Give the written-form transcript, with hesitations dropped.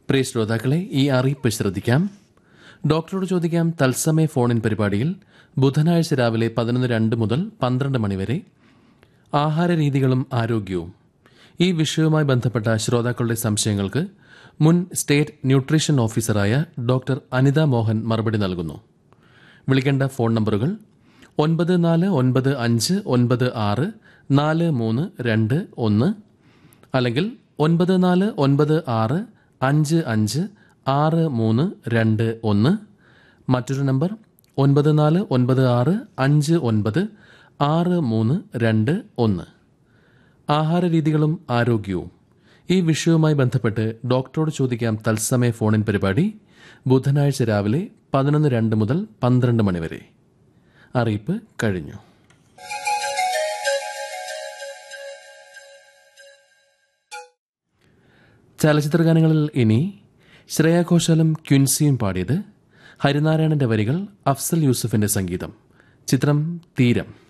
പ്രിയ ശ്രോതാക്കളെ, ഈ അറിയിപ്പ് ശ്രദ്ധിക്കാം. ഡോക്ടറോട് ചോദിക്കാം തത്സമയ ഫോണിൻ പരിപാടിയിൽ ബുധനാഴ്ച രാവിലെ 11:02 മുതൽ 12 മണിവരെ ആഹാരരീതികളും ആരോഗ്യവും ഈ വിഷയവുമായി ബന്ധപ്പെട്ട ശ്രോതാക്കളുടെ സംശയങ്ങൾക്ക് മുൻ സ്റ്റേറ്റ് ന്യൂട്രീഷൻ ഓഫീസറായ ഡോക്ടർ അനിത മോഹൻ മറുപടി നൽകുന്നു. വിളിക്കേണ്ട ഫോൺ നമ്പറുകൾ 9496964321 അല്ലെങ്കിൽ 9496556321. മറ്റൊരു നമ്പർ 9496596321. ആഹാരരീതികളും ആരോഗ്യവും ഈ വിഷയവുമായി ബന്ധപ്പെട്ട് ഡോക്ടറോട് ചോദിക്കാം തത്സമയ ഫോണിൻ പരിപാടി ബുധനാഴ്ച രാവിലെ 11:02 മുതൽ 12 മണിവരെ. അറിയിപ്പ് കഴിഞ്ഞു. ചലച്ചിത്രഗാനങ്ങളിൽ ഇനി ശ്രേയ ഘോഷാലും ക്വിൻസിയും പാടിയത്. ഹരിനാരായണന്റെ വരികൾ, അഫ്സൽ യൂസുഫിന്റെ സംഗീതം. ചിത്രം തീരം.